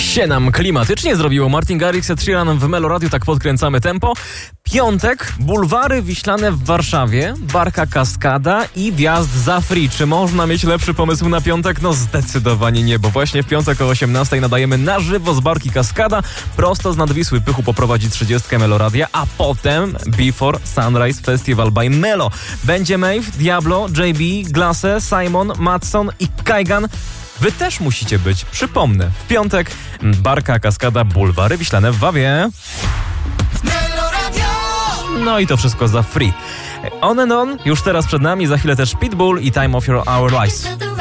się nam klimatycznie zrobiło. Martin Garrix, Ed Sheeran w Meloradiu, tak podkręcamy tempo. Piątek, bulwary wiślane w Warszawie, barka Kaskada i wjazd za free. Czy można mieć lepszy pomysł na piątek? No zdecydowanie nie, bo właśnie w piątek o 18 nadajemy na żywo z barki Kaskada. Prosto z Nadwisły Pychu poprowadzi 30 Meloradia, a potem Before Sunrise Festival by Melo. Będzie Maeve, Diablo, JB, Glasse, Simon, Matson i Kaigan. Wy też musicie być. Przypomnę, w piątek barka Kaskada, bulwary wiślane w Wawie. No i to wszystko za free. On and On już teraz przed nami, za chwilę też Pitbull i Time of Our Lives.